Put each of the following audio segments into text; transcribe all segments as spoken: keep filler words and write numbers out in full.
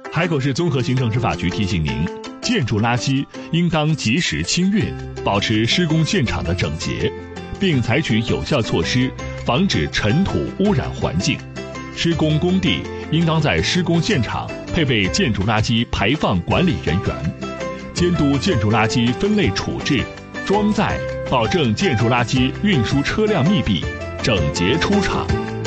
海口市综合行政执法局提醒您，建筑垃圾应当及时清运，保持施工现场的整洁，并采取有效措施，防止尘土污染环境。施工工地应当在施工现场配备建筑垃圾排放管理人员，监督建筑垃圾分类处置、装载，保证建筑垃圾运输车辆密闭、整洁出厂。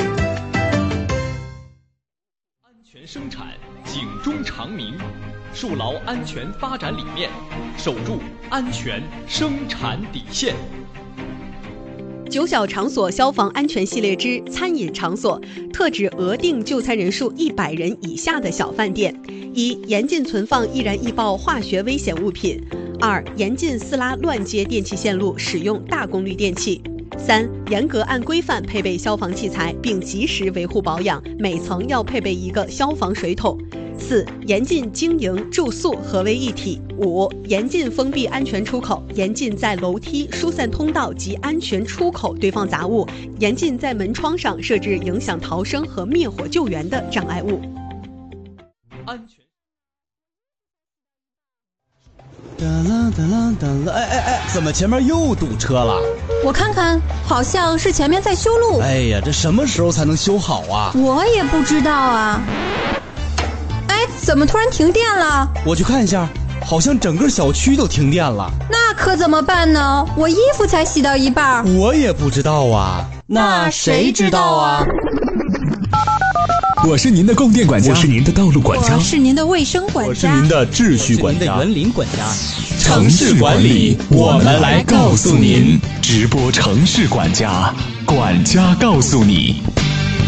安全生产，警钟长鸣，树牢安全发展理念，守住安全生产底线。 九小场所消防安全系列之餐饮场所，特指额定就餐人数一百人以下的小饭店。一、严禁存放易燃易爆化学危险物品；二、严禁私拉乱接电气线路，使用大功率电器；三、严格按规范配备消防器材，并及时维护保养，每层要配备一个消防水桶；四、严禁经营、住宿合为一体；五、严禁封闭安全出口，严禁在楼梯、疏散通道及安全出口堆放杂物，严禁在门窗上设置影响逃生和灭火救援的障碍物。 安全。 哒啦哒啦哒啦！哎哎哎，怎么前面又堵车了？ 我看看，好像是前面在修路。 哎呀，这什么时候才能修好啊？ 我也不知道啊。哎，怎么突然停电了？ 我去看一下，好像整个小区都停电了。 那可怎么办呢？我衣服才洗到一半。 我也不知道啊。那谁知道啊？ 我是您的供电管家， 我是您的道路管家， 我是您的卫生管家， 我是您的秩序管家， 园林管家。 城市管理，我们来告诉您。直播城市管家，管家告诉你。